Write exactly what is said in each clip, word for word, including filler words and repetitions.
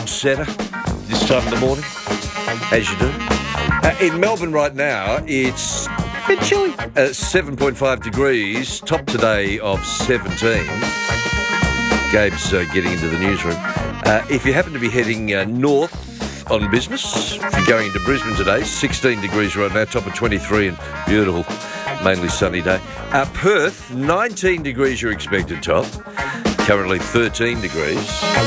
trendsetter this time of the morning, as you do. Uh, in Melbourne right now, it's a bit chilly. Uh, seven point five degrees, top today of seventeen. Gabe's uh, getting into the newsroom. Uh, if you happen to be heading uh, north on business, if you're going into Brisbane today, sixteen degrees right now, top of twenty-three, and beautiful, mainly sunny day. Uh, Perth, nineteen degrees you're expected, top. Currently thirteen degrees.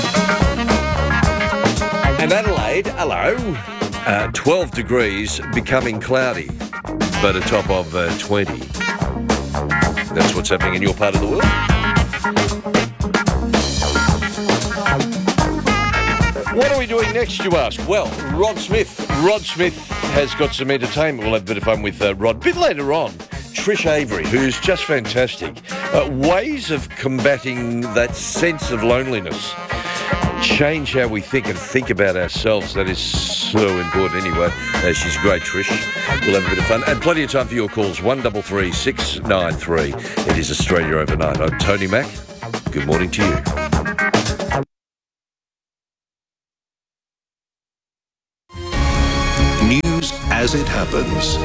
And Adelaide, hello, uh, twelve degrees, becoming cloudy, but a top of uh, twenty. That's what's happening in your part of the world. What are we doing next, you ask? Well, Rod Smith. Rod Smith has got some entertainment. We'll have a bit of fun with uh, Rod. A bit later on, Trish Avery, who's just fantastic. Uh, ways of combating that sense of loneliness. Change how we think and think about ourselves. That is so important anyway. Uh, she's great, Trish. We'll have a bit of fun. And plenty of time for your calls. one three three, six nine three. It is Australia Overnight. I'm Tony Mack. Good morning to you. News as it happens.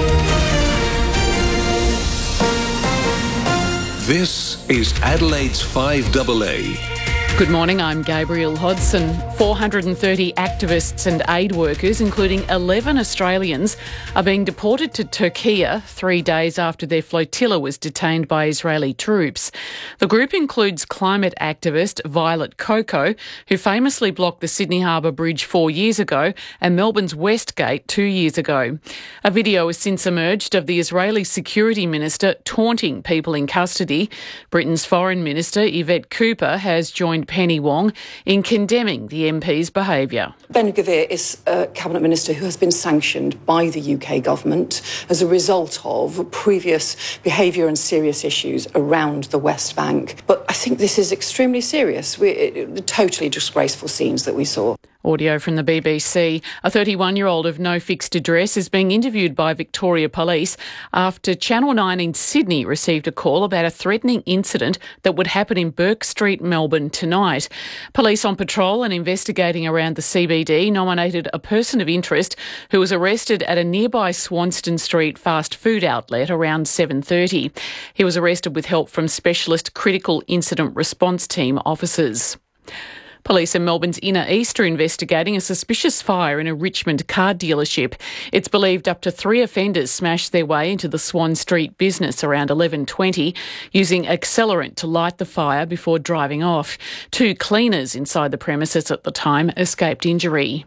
This is Adelaide's five A A. Good morning, I'm Gabrielle Hodson. four hundred thirty activists and aid workers, including eleven Australians, are being deported to Turkey three days after their flotilla was detained by Israeli troops. The group includes climate activist Violet Coco, who famously blocked the Sydney Harbour Bridge four years ago and Melbourne's West Gate two years ago. A video has since emerged of the Israeli Security Minister taunting people in custody. Britain's Foreign Minister Yvette Cooper has joined Penny Wong in condemning the M P's behaviour. Ben-Gvir is a Cabinet Minister who has been sanctioned by the U K government as a result of previous behaviour and serious issues around the West Bank. But I think this is extremely serious. We, it, totally disgraceful scenes that we saw. Audio from the B B C. A thirty-one-year-old of no fixed address is being interviewed by Victoria Police after Channel nine in Sydney received a call about a threatening incident that would happen in Bourke Street, Melbourne tonight. Police on patrol and investigating around the C B D nominated a person of interest who was arrested at a nearby Swanston Street fast food outlet around seven thirty. He was arrested with help from specialist critical incident response team officers. Police in Melbourne's Inner East are investigating a suspicious fire in a Richmond car dealership. It's believed up to three offenders smashed their way into the Swan Street business around eleven twenty, using accelerant to light the fire before driving off. Two cleaners inside the premises at the time escaped injury.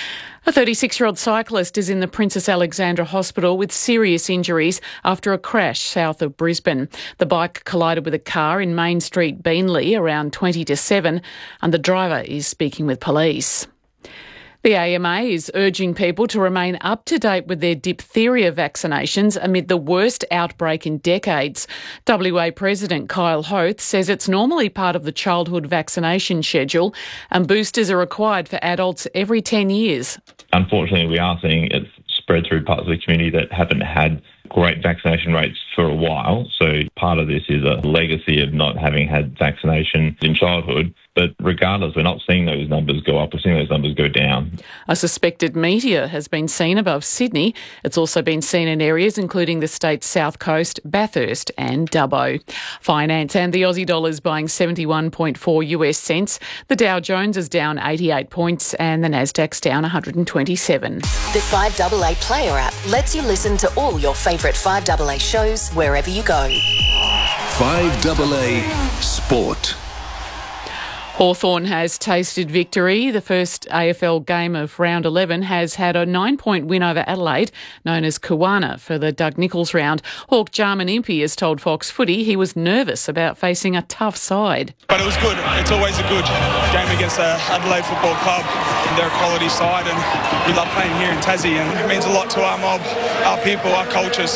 A thirty-six-year-old cyclist is in the Princess Alexandra Hospital with serious injuries after a crash south of Brisbane. The bike collided with a car in Main Street, Beenleigh, around twenty to seven, and the driver is speaking with police. The A M A is urging people to remain up to date with their diphtheria vaccinations amid the worst outbreak in decades. W A President Kyle Hoth says it's normally part of the childhood vaccination schedule and boosters are required for adults every ten years. Unfortunately, we are seeing it spread through parts of the community that haven't had great vaccination rates for a while. So part of this is a legacy of not having had vaccination in childhood. But regardless, we're not seeing those numbers go up. We're seeing those numbers go down. A suspected meteor has been seen above Sydney. It's also been seen in areas including the state's south coast, Bathurst and Dubbo. Finance and the Aussie dollar is buying seventy-one point four U S cents. The Dow Jones is down eighty-eight points and the Nasdaq's down one hundred twenty-seven. The five A A Player app lets you listen to all your favourite five A A shows wherever you go. five A A Sport. Hawthorn has tasted victory. The first A F L game of round eleven has had a nine-point win over Adelaide, known as Kawana, for the Doug Nicholls round. Hawk Jarman Impey has told Fox Footy he was nervous about facing a tough side. But it was good. It's always a good game against the Adelaide Football Club. They're a quality side and we love playing here in Tassie and it means a lot to our mob, our people, our cultures.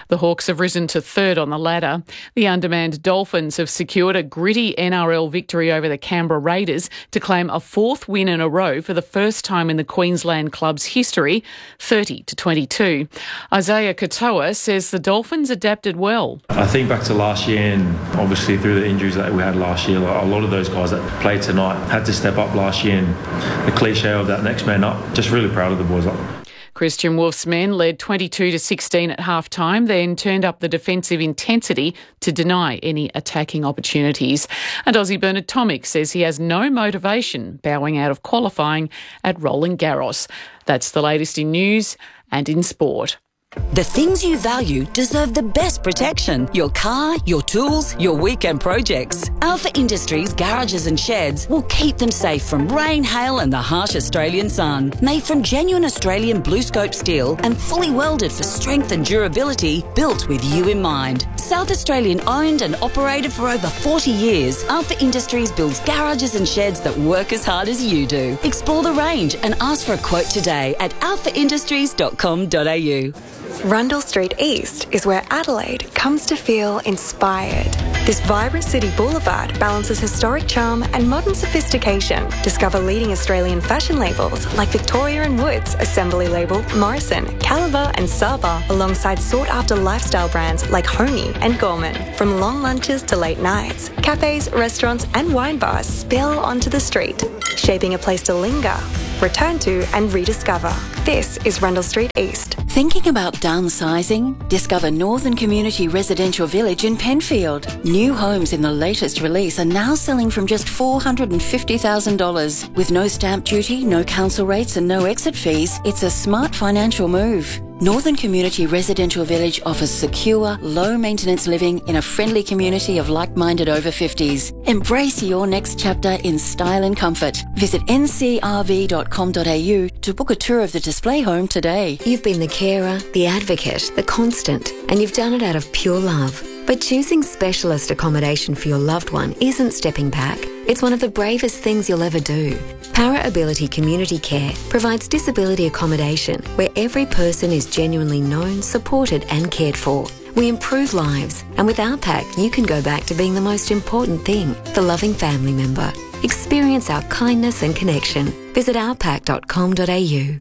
The Hawks have risen to third on the ladder. The undermanned Dolphins have secured a gritty N R L victory over the Canberra Raiders to claim a fourth win in a row for the first time in the Queensland club's history, thirty to twenty-two. Isaiah Katoa says the Dolphins adapted well. I think back to last year, and obviously through the injuries that we had last year, a lot of those guys that played tonight had to step up last year, and the cliche of that next man up, just really proud of the boys up. Christian Wolf's men led twenty-two to sixteen at half-time, then turned up the defensive intensity to deny any attacking opportunities. And Aussie Bernard Tomic says he has no motivation bowing out of qualifying at Roland Garros. That's the latest in news and in sport. The things you value deserve the best protection. Your car, your tools, your weekend projects. Alpha Industries garages and sheds will keep them safe from rain, hail and the harsh Australian sun. Made from genuine Australian blue scope steel and fully welded for strength and durability, built with you in mind. South Australian owned and operated for over forty years, Alpha Industries builds garages and sheds that work as hard as you do. Explore the range and ask for a quote today at alpha industries dot com dot a u. Rundle Street East is where Adelaide comes to feel inspired. This vibrant city boulevard balances historic charm and modern sophistication. Discover leading Australian fashion labels like Victoria and Woods, Assembly Label, Morrison, Caliber and Saba, alongside sought-after lifestyle brands like Homey and Gorman. From long lunches to late nights, cafes, restaurants and wine bars spill onto the street, shaping a place to linger, return to and rediscover. This is Rundle Street East. Thinking about downsizing? Discover Northern Community Residential Village in Penfield. New homes in the latest release are now selling from just four hundred fifty thousand dollars. With no stamp duty, no council rates and no exit fees, it's a smart financial move. Northern Community Residential Village offers secure, low-maintenance living in a friendly community of like-minded over fifties. Embrace your next chapter in style and comfort. Visit n c r v dot com dot a u to book a tour of the display home today. You've been the carer, the advocate, the constant, and you've done it out of pure love. But choosing specialist accommodation for your loved one isn't stepping back. It's one of the bravest things you'll ever do. Para Ability Community Care provides disability accommodation where every person is genuinely known, supported and cared for. We improve lives, and with our pack you can go back to being the most important thing, the loving family member. Experience our kindness and connection. Visit our pack dot com dot a u.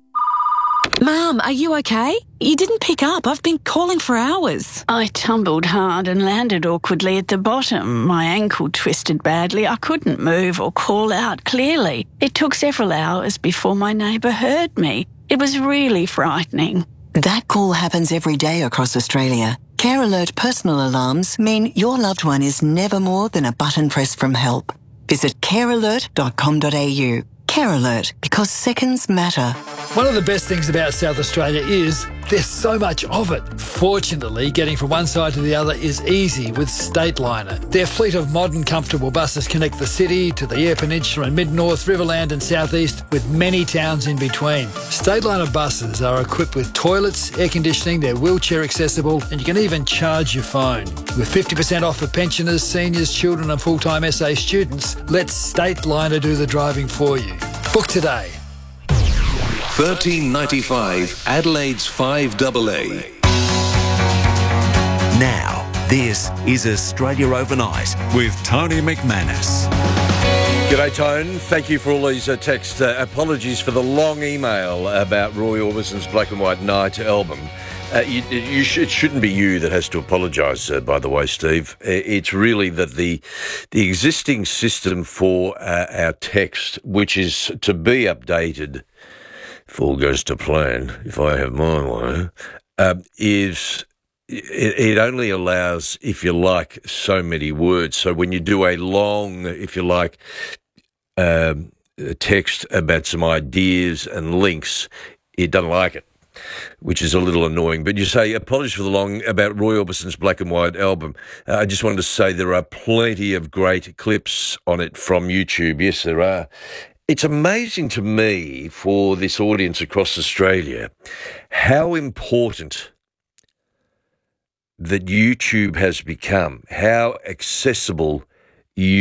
Mum, are you okay? You didn't pick up. I've been calling for hours. I tumbled hard and landed awkwardly at the bottom. My ankle twisted badly. I couldn't move or call out clearly. It took several hours before my neighbour heard me. It was really frightening. That call happens every day across Australia. Care Alert personal alarms mean your loved one is never more than a button press from help. Visit care alert dot com dot a u. Care Alert, because seconds matter. One of the best things about South Australia is there's so much of it. Fortunately, getting from one side to the other is easy with Stateliner. Their fleet of modern, comfortable buses connect the city to the Eyre Peninsula and Mid-North, Riverland and South East, with many towns in between. Stateliner buses are equipped with toilets, air conditioning, they're wheelchair accessible, and you can even charge your phone. With fifty percent off for pensioners, seniors, children and full-time S A students, let Stateliner do the driving for you. Book today. thirteen ninety-five Adelaide's five double A. Now, this is Australia Overnight with Tony McManus. G'day, Tone. Thank you for all these uh, texts. Uh, apologies for the long email about Roy Orbison's Black and White Night album. Uh, you, you sh- it shouldn't be you that has to apologise, uh, by the way, Steve. It's really that the the existing system for uh, our text, which is to be updated, if all goes to plan, if I have my way, uh, is it, it only allows, if you like, so many words. So when you do a long, if you like, um, text about some ideas and links, it doesn't like it, which is a little annoying. But you say, apologies for the long about Roy Orbison's Black and White album. Uh, I just wanted to say there are plenty of great clips on it from YouTube. Yes, there are. It's amazing to me, for this audience across Australia, how important that YouTube has become, how accessible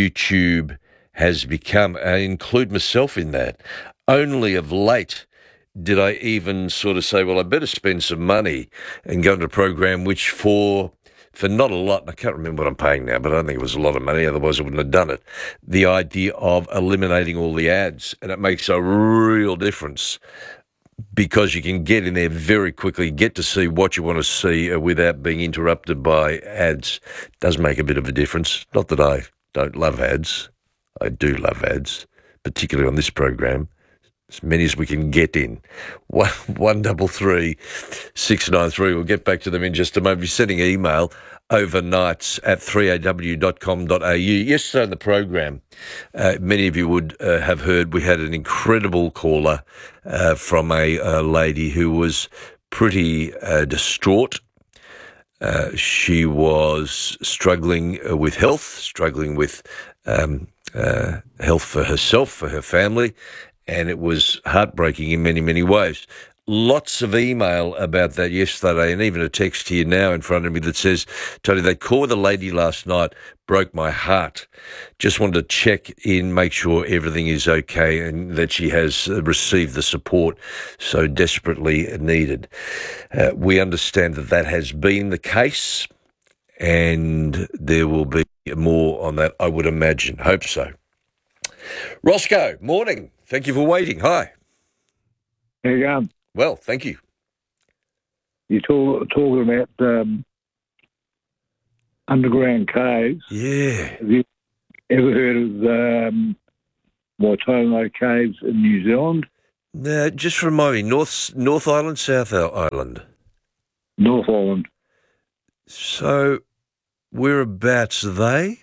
YouTube has become. I include myself in that. Only of late did I even sort of say, well, I better spend some money and go into a program which for for not a lot, and I can't remember what I'm paying now, but I don't think it was a lot of money, otherwise I wouldn't have done it, the idea of eliminating all the ads. And it makes a real difference because you can get in there very quickly, get to see what you want to see uh, without being interrupted by ads. It does make a bit of a difference. Not that I don't love ads. I do love ads, particularly on this program. As many as we can get in. One, one double three, six nine three. We'll get back to them in just a moment. You're sending email overnights at three a w dot com dot a u. Yesterday on the program, uh, many of you would uh, have heard we had an incredible caller uh, from a, a lady who was pretty uh, distraught. Uh, she was struggling uh, with health, struggling with um, uh, health for herself, for her family, and it was heartbreaking in many, many ways. Lots of email about that yesterday, and even a text here now in front of me that says, Tony, they called the lady last night, broke my heart. Just wanted to check in, make sure everything is okay and that she has received the support so desperately needed. Uh, we understand that that has been the case, and there will be more on that, I would imagine. Hope so. Roscoe, morning. Thank you for waiting. Hi. How you going? Well, thank you. You're talk, talking about um, underground caves. Yeah. Have you ever heard of um, Waitomo Caves in New Zealand? No, just remind me, North North Island, South Island? North Island. So, whereabouts are they?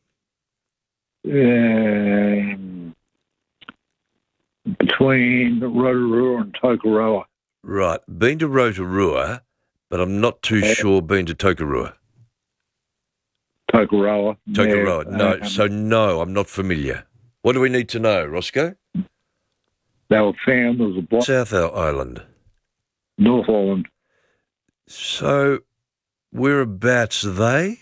Um, between Rotorua and Tokeroa. Right. Been to Rotorua, but I'm not too Yeah. sure been to Tokeroa. Tokeroa. Tokeroa. Yeah, No, um, so no, I'm not familiar. What do we need to know, Roscoe? They were found as a block. South Island. North Island. So, whereabouts are they?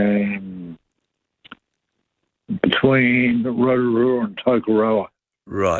Um, between Rotorua and Tokeroa. Right.